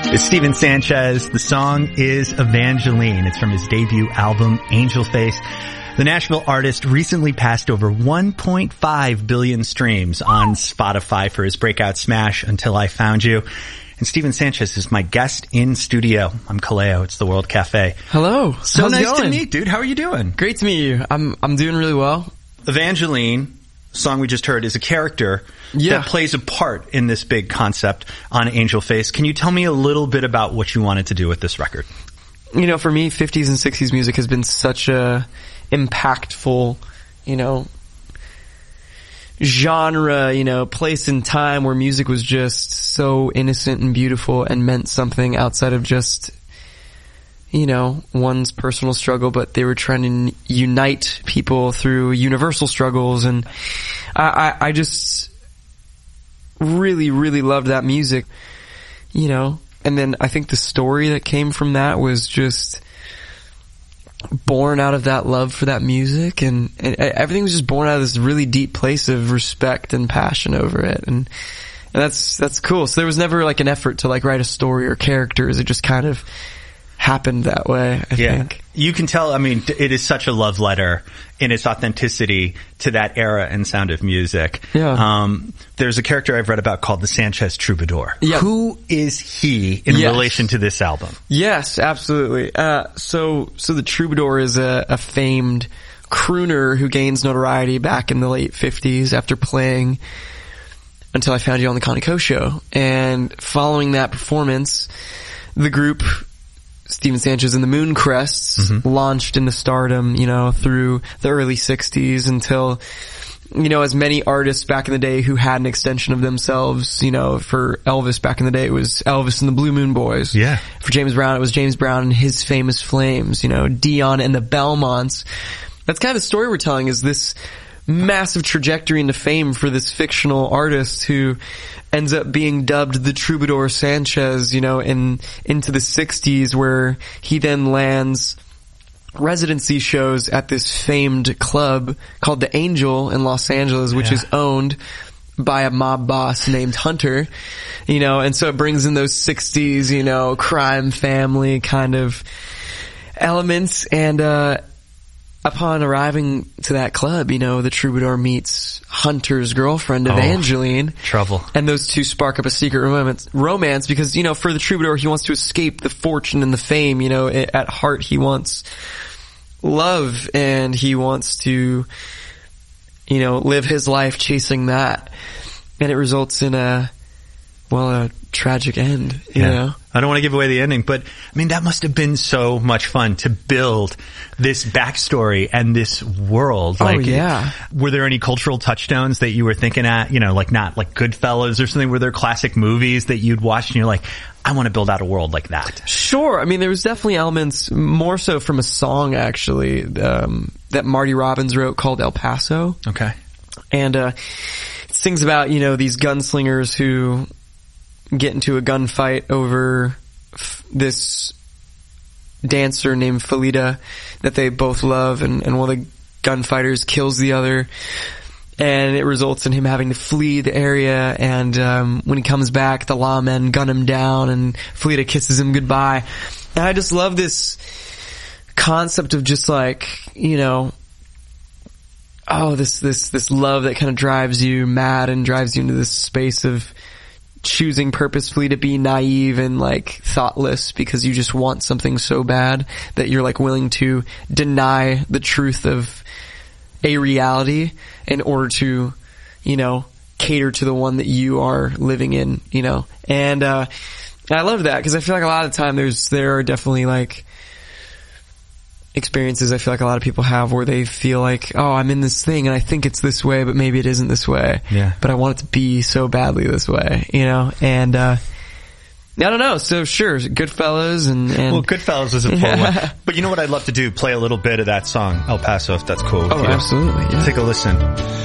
It's Steven Sanchez. The song is Evangeline. It's from his debut album, Angel Face. The Nashville artist recently passed over 1.5 billion streams on Spotify for his breakout smash, Until I Found You. And Steven Sanchez is my guest in studio. I'm Kaleo. It's the World Cafe. Hello. So How's nice to meet, dude. How are you doing? Great to meet you. I'm doing really well. Evangeline, the song we just heard, is a character that plays a part in this big concept on Angel Face. Can you tell me a little bit about what you wanted to do with this record? You know, for me, 50s and 60s music has been such a impactful, genre, place and time where music was just so innocent and beautiful and meant something outside of just, one's personal struggle, but they were trying to unite people through universal struggles. And I just really, really loved that music, and then I think the story that came from that was just born out of that love for that music, and everything was just born out of this really deep place of respect and passion over it, and that's cool. So there was never like an effort to like write a story or characters. It just kind of happened that way, I think. You can tell, it is such a love letter in its authenticity to that era and sound of music. Yeah. There's a character I've read about called the Sanchez Troubadour. Yeah. Who is he in relation to this album? Yes, absolutely. So the Troubadour is a famed crooner who gains notoriety back in the late 50s after playing Until I Found You on the Connie Co show. And following that performance, the group Steven Sanchez and the Mooncrests launched into stardom, through the early 60s until, as many artists back in the day who had an extension of themselves, for Elvis back in the day, it was Elvis and the Blue Moon Boys. Yeah. For James Brown, it was James Brown and his Famous Flames, Dion and the Belmonts. That's kind of the story we're telling, is this massive trajectory into fame for this fictional artist who ends up being dubbed the Troubadour Sanchez, into the 60s, where he then lands residency shows at this famed club called The Angel in Los Angeles, which is owned by a mob boss named Hunter, and so it brings in those 60s, crime family kind of elements. And, upon arriving to that club, the Troubadour meets Hunter's girlfriend, Evangeline. Trouble. And those two spark up a secret romance because, for the Troubadour, he wants to escape the fortune and the fame. At heart, he wants love, and he wants to, live his life chasing that. And it results in a tragic end, you know? I don't want to give away the ending, but that must have been so much fun to build this backstory and this world. Were there any cultural touchstones that you were thinking at, not like Goodfellas or something? Were there classic movies that you'd watched and you're like, I want to build out a world like that? Sure. There was definitely elements, more so from a song actually, that Marty Robbins wrote called El Paso. Okay. And, it sings about, these gunslingers who get into a gunfight over this dancer named Felita that they both love, and one of the gunfighters kills the other, and it results in him having to flee the area, and when he comes back, the lawmen gun him down, and Felita kisses him goodbye. And I just love this concept of just like, this love that kind of drives you mad and drives you into this space of choosing purposefully to be naive and like thoughtless because you just want something so bad that you're like willing to deny the truth of a reality in order to, cater to the one that you are living in, and I love that because I feel like a lot of the time there are definitely like experiences I feel like a lot of people have where they feel like, oh, I'm in this thing and I think it's this way, but maybe it isn't this way. Yeah. But I want it to be so badly this way, and I don't know. So sure, Goodfellas and well, Goodfellas is a full one. But you know what I'd love to do? Play a little bit of that song, El Paso, if that's cool with you. Absolutely. Yeah. Take a listen.